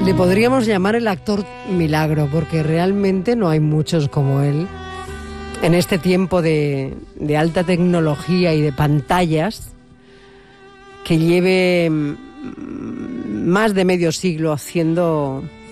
Le podríamos llamar el actor milagro, porque realmente no hay muchos como él. En este tiempo de alta tecnología y de pantallas, que lleve más de medio siglo haciendo